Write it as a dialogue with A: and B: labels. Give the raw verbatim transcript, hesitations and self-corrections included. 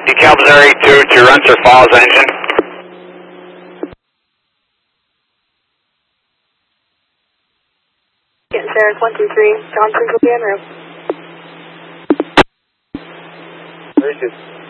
A: Calvary two to Runcer Falls engine.
B: Get Sarah one two three, Johnson's will be en route.
C: Very good.